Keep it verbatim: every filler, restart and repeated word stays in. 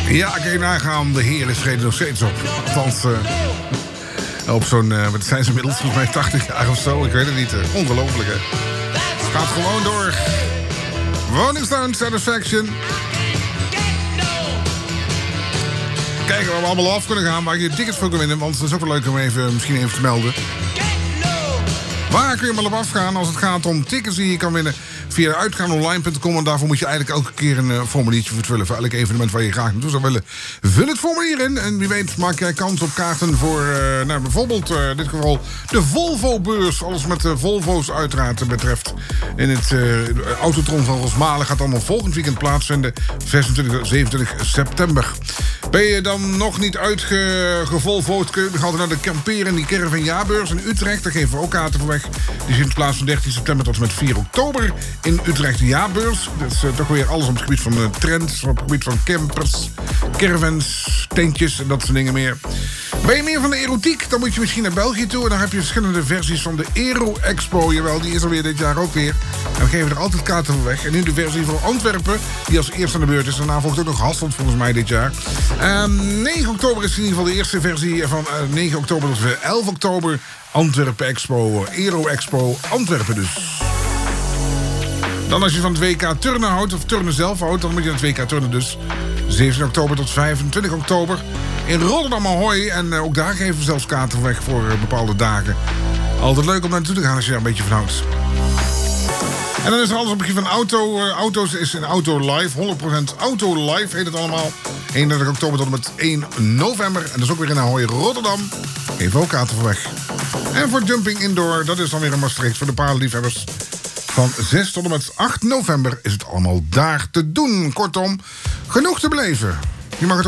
Ja, kan je nagaan, de heren schreden nog steeds op. Althans, uh, op zo'n, uh, wat zijn ze inmiddels, volgens mij tachtig jaar of zo. Ik weet het niet. Uh, ongelooflijk, hè. Het gaat gewoon door. Rolling Stone Satisfaction. Kijken waar we allemaal af kunnen gaan, waar je tickets voor kan winnen. Want het is ook wel leuk om even, misschien even te melden. Waar kun je maar op afgaan als het gaat om tickets die je kan winnen via uitgaanonline punt com. En daarvoor moet je eigenlijk elke keer een uh, formuliertje vervullen voor elk evenement waar je graag naartoe zou willen. Vul het formulier in en wie weet maak jij kans op kaarten voor uh, nou, bijvoorbeeld uh, in dit geval de Volvo-beurs. Alles met de Volvo's uiteraard betreft. In het uh, Autotron van Rosmalen gaat allemaal volgend weekend plaatsvinden. zesentwintig, zevenentwintig september. Ben je dan nog niet uitgevolvoerd, kun je nog altijd naar de kamperen, die Caravan Jaarbeurs in Utrecht. Daar geven we ook kaarten voor weg. Die vindt plaats van dertien september tot en met vier oktober in Utrecht. De Jaarbeurs. Dat is uh, toch weer alles op het gebied van uh, trends, op het gebied van campers, caravans, tentjes en dat soort dingen meer. Ben je meer van de erotiek, dan moet je misschien naar België toe. En daar heb je verschillende versies van de Aero Expo. Jawel, die is alweer dit jaar ook weer. En we geven er altijd kaarten voor weg. En nu de versie voor Antwerpen, die als eerste aan de beurt is. Daarna volgt ook nog Hasselt volgens mij dit jaar. Um, negen oktober is in ieder geval de eerste versie van uh, negen oktober tot elf oktober. Antwerpen Expo, Aero Expo, Antwerpen dus. Dan als je van het W K turnen houdt, of turnen zelf houdt, dan moet je naar het W K turnen dus. zeventien oktober tot vijfentwintig oktober. In Rotterdam Ahoy. En uh, ook daar geven we zelfs kaarten weg voor uh, bepaalde dagen. Altijd leuk om naartoe te gaan als je daar een beetje van houdt. En dan is er alles op het gebied van auto. Uh, auto's is in Auto Live. honderd procent Auto Live heet het allemaal. eenendertig oktober tot en met één november. En dat is ook weer in Ahoy, Rotterdam. Geven ook kaarten voor weg. En voor Jumping Indoor, dat is dan weer in Maastricht voor de paardenliefhebbers. Van zes tot en met acht november is het allemaal daar te doen. Kortom, genoeg te beleven. Je mag het